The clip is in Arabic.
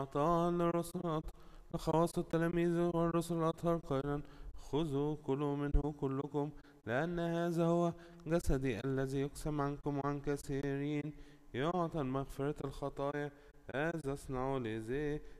أعطاها للرسل لخواص التلاميذ والرسل الأطهار قائلا: خذوا كلوا منه كلكم، لأن هذا هو جسدي الذي يقسم عنكم وعن كثيرين يعطى مغفرة الخطايا. هذا اصنعوا